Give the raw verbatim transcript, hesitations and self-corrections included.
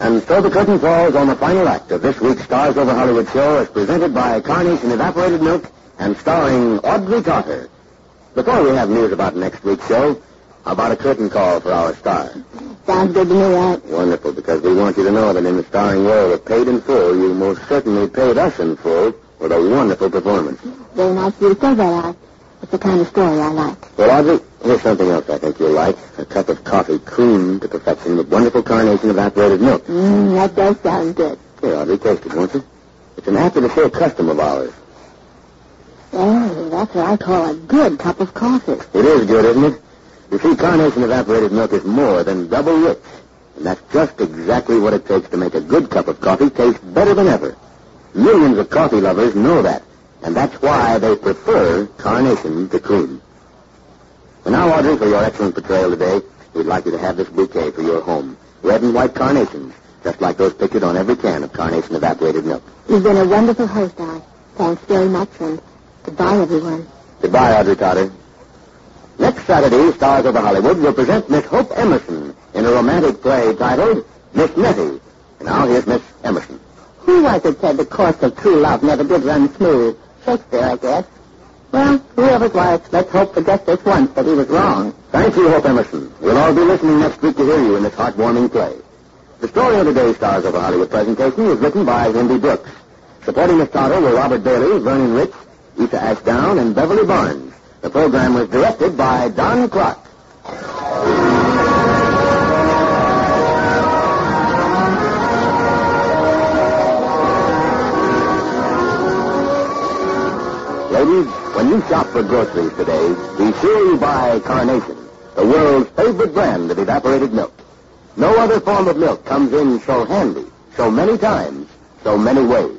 And so the curtain falls on the final act of this week's Stars Over Hollywood show as presented by Carnation Evaporated Milk and starring Audrey Carter. Before we have news about next week's show, how about a curtain call for our star? Sounds good to me, Art. Wonderful, because we want you to know that in the starring role of Paid in Full, you most certainly paid us in full with a wonderful performance. Very nice of you to say that, Art. It's the kind of story I like. Well, Audrey, here's something else I think you'll like. A cup of coffee creamed to perfection with wonderful Carnation Evaporated Milk. Mmm, that does sound good. Here, Audrey, taste it, won't you? It's an after-the-show custom of ours. Oh, that's what I call a good cup of coffee. It is good, isn't it? You see, Carnation Evaporated Milk is more than double rich. And that's just exactly what it takes to make a good cup of coffee taste better than ever. Millions of coffee lovers know that. And that's why they prefer Carnation to cream. And now, Audrey, for your excellent portrayal today, we'd like you to have this bouquet for your home. Red and white carnations, just like those pictured on every can of Carnation Evaporated Milk. You've been a wonderful host, Art. Thanks very much, and goodbye, everyone. Goodbye, Audrey Carter. Next Saturday, Stars Over Hollywood will present Miss Hope Emerson in a romantic play titled Miss Nettie. And now here's Miss Emerson. Who was it said the course of true love never did run smooth? Shakespeare, I guess. Well, whoever it was, let's hope for just this once that he was wrong. Thank you, Hope Emerson. We'll all be listening next week to hear you in this heartwarming play. The story of today's Stars Over Hollywood presentation was written by Wendy Brooks. Supporting Miss Carter were Robert Bailey, Vernon Rich, Issa Ashdown, and Beverly Barnes. The program was directed by Don Clark. Ladies, when you shop for groceries today, be sure you buy Carnation, the world's favorite brand of evaporated milk. No other form of milk comes in so handy, so many times, so many ways.